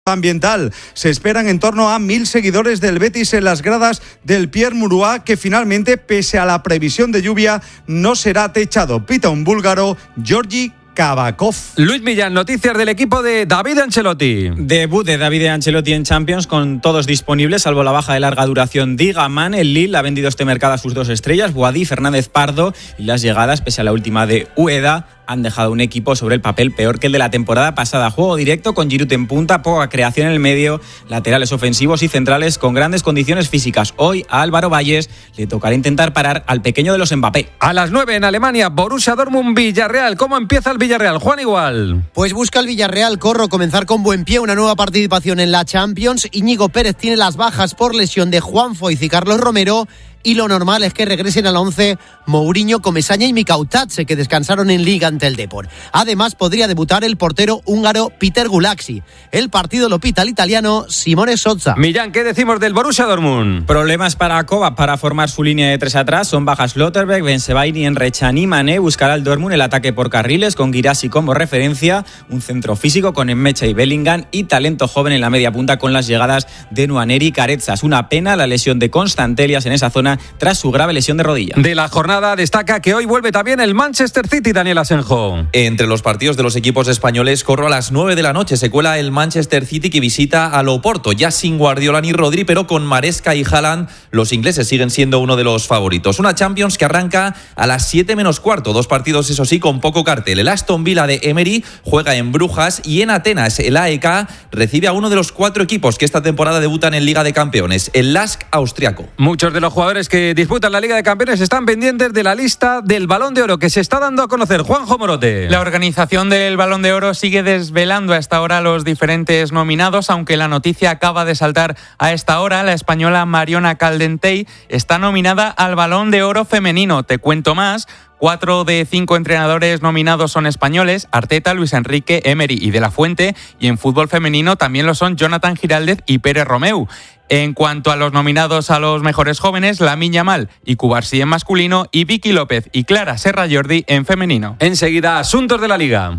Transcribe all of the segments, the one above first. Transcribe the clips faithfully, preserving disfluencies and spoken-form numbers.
ambiental. Se esperan en torno a mil seguidores del Betis en las gradas del Pierre Mauroy, que finalmente, pese a la previsión de lluvia, no será techado. Pita un búlgaro, Georgi Kabakov. Luis Millán, noticias del equipo de David Ancelotti. Debut de David Ancelotti en Champions con todos disponibles, salvo la baja de larga duración de Gaman. El Lille ha vendido este mercado a sus dos estrellas, Boadí y Fernández Pardo, y las llegadas, pese a la última de Ueda, han dejado un equipo sobre el papel peor que el de la temporada pasada. Juego directo con Giroud en punta, poca creación en el medio, laterales ofensivos y centrales con grandes condiciones físicas. Hoy a Álvaro Valles le tocará intentar parar al pequeño de los Mbappé. A las nueve en Alemania, Borussia Dortmund Villarreal. ¿Cómo empieza el Villarreal? Juan Igual. Pues busca el Villarreal, Corro, comenzar con buen pie, una nueva participación en la Champions. Íñigo Pérez tiene las bajas por lesión de Juan Foyth y Carlos Romero, y lo normal es que regresen al once Mourinho, Comesaña y Mikautatse, que descansaron en Liga ante el Depor. Además, podría debutar el portero húngaro Peter Gulaxi. El partido lo pita el italiano Simone Sozza. Millán, ¿qué decimos del Borussia Dortmund? Problemas para Kovac para formar su línea de tres atrás. Son bajas Schlotterbeck, Bensebaini, Enrechan y Mané. Buscará el Dortmund el ataque por carriles, con Guirassy como referencia. Un centro físico con Enmecha y Bellingham, y talento joven en la media punta con las llegadas de Nwaneri y Carezas. Una pena la lesión de Constantelias en esa zona tras su grave lesión de rodilla. De la jornada destaca que hoy vuelve también el Manchester City, Daniel Asenjo. Entre los partidos de los equipos españoles, Corro, a las nueve de la noche se cuela el Manchester City, que visita al Oporto, ya sin Guardiola ni Rodri, pero con Maresca y Haaland. Los ingleses siguen siendo uno de los favoritos. Una Champions que arranca a las siete menos cuarto, dos partidos eso sí con poco cartel. El Aston Villa de Emery juega en Brujas, y en Atenas el A E K recibe a uno de los cuatro equipos que esta temporada debutan en Liga de Campeones, el Lask austriaco. Muchos de los jugadores que disputan la Liga de Campeones están pendientes de la lista del Balón de Oro que se está dando a conocer. Juanjo Morote. La organización del Balón de Oro sigue desvelando a esta hora los diferentes nominados, aunque la noticia acaba de saltar a esta hora. La española Mariona Caldentey está nominada al Balón de Oro femenino. Te cuento más. Cuatro de cinco entrenadores nominados son españoles: Arteta, Luis Enrique, Emery y De la Fuente. Y en fútbol femenino también lo son Jonathan Giraldez y Pérez Romeu. En cuanto a los nominados a los mejores jóvenes, Lamine Yamal y Cubarsí en masculino, y Vicky López y Clara Serra Jordi en femenino. Enseguida, asuntos de la Liga.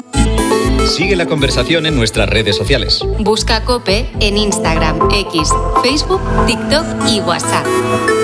Sigue la conversación en nuestras redes sociales. Busca COPE en Instagram, X, Facebook, TikTok y WhatsApp.